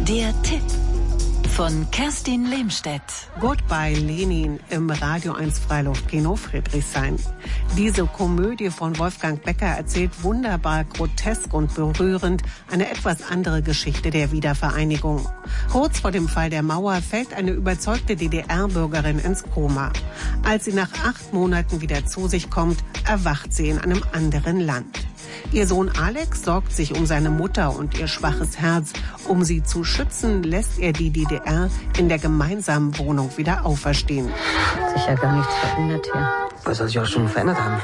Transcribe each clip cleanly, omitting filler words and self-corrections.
Der Tipp von Kerstin Lehmstedt. Goodbye Lenin im Radio 1 Freiluftkino Friedrichshain. Diese Komödie von Wolfgang Becker erzählt wunderbar, grotesk und berührend eine etwas andere Geschichte der Wiedervereinigung. Kurz vor dem Fall der Mauer fällt eine überzeugte DDR-Bürgerin ins Koma. Als sie nach 8 Monaten wieder zu sich kommt, erwacht sie in einem anderen Land. Ihr Sohn Alex sorgt sich um seine Mutter und ihr schwaches Herz. Um sie zu schützen, lässt er die DDR in der gemeinsamen Wohnung wieder auferstehen. Sicher gar nichts verändert hier. Was soll sich auch schon verändert haben?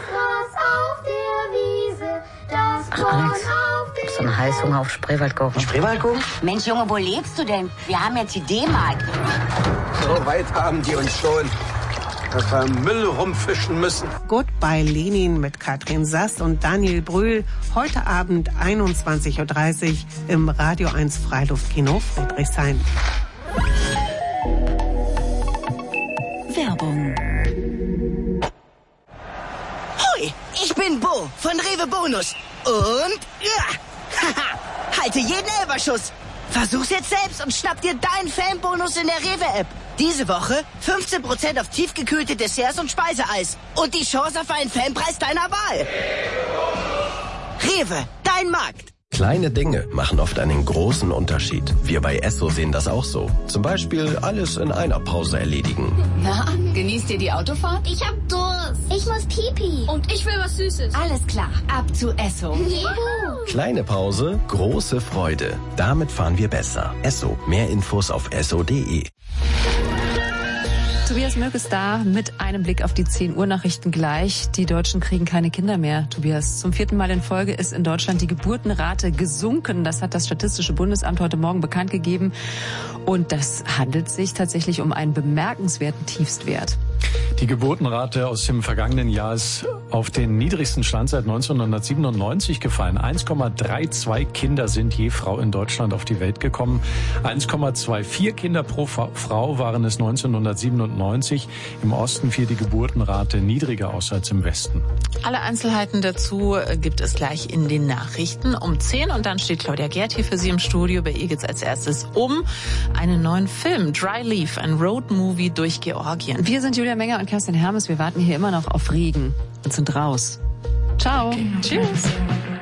Ach, Alex, so ein Heißhunger auf Spreewaldkuchen. Spreewaldkuchen? Mensch, Junge, wo lebst du denn? Wir haben jetzt die D-Mark. So weit haben die uns schon, dass wir Müll rumfischen müssen. Goodbye Lenin mit Katrin Sass und Daniel Brühl. Heute Abend 21.30 Uhr im Radio 1 Freiluftkino Friedrichshain. Werbung. Hoi, ich bin Bo von Rewe Bonus. Und ja, halte jeden Elberschuss. Versuch's jetzt selbst und schnapp dir deinen Fanbonus in der Rewe-App. Diese Woche 15% auf tiefgekühlte Desserts und Speiseeis. Und die Chance auf einen Fanpreis deiner Wahl. Rewe, dein Markt. Kleine Dinge machen oft einen großen Unterschied. Wir bei Esso sehen das auch so. Zum Beispiel alles in einer Pause erledigen. Na, genießt ihr die Autofahrt? Ich hab Durst. Ich muss Pipi. Und ich will was Süßes. Alles klar, ab zu Esso. Juhu. Kleine Pause, große Freude. Damit fahren wir besser. Esso. Mehr Infos auf esso.de. Tobias Mürk ist da mit einem Blick auf die 10 Uhr Nachrichten gleich. Die Deutschen kriegen keine Kinder mehr. Tobias, zum 4. Mal in Folge ist in Deutschland die Geburtenrate gesunken. Das hat das Statistische Bundesamt heute Morgen bekannt gegeben. Und das handelt sich tatsächlich um einen bemerkenswerten Tiefstwert. Die Geburtenrate aus dem vergangenen Jahr ist auf den niedrigsten Stand seit 1997 gefallen. 1,32 Kinder sind je Frau in Deutschland auf die Welt gekommen. 1,24 Kinder pro Frau waren es 1997. Im Osten fiel die Geburtenrate niedriger aus als im Westen. Alle Einzelheiten dazu gibt es gleich in den Nachrichten um 10. Und dann steht Claudia Gerd hier für Sie im Studio. Bei ihr geht's als erstes um einen neuen Film, Dry Leaf, ein Roadmovie durch Georgien. Wir sind Julia Menger und Kerstin Hermes. Wir warten hier immer noch auf Regen und sind raus. Ciao. Okay. Tschüss.